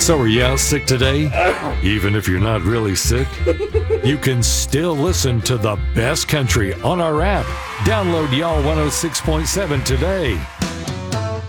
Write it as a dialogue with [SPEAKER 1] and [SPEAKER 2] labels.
[SPEAKER 1] So are you out sick today? Even if you're not really sick, you can still listen to the best country on our app. Download Y'all 106.7 today.